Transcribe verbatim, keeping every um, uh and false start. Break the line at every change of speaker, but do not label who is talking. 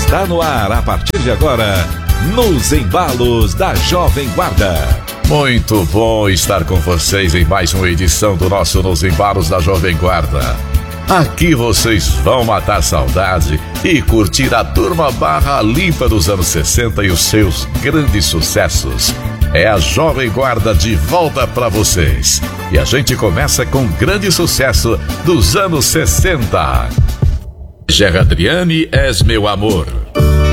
Está no ar a partir de agora, nos embalos da Jovem Guarda.
Muito bom estar com vocês em mais uma edição do nosso Nos Embalos da Jovem Guarda. Aqui vocês vão matar saudade e curtir a turma barra limpa dos anos sessenta e os seus grandes sucessos. É a Jovem Guarda de volta pra vocês. E a gente começa com um grande sucesso dos anos sessenta.
Gerra Adriane, és meu amor.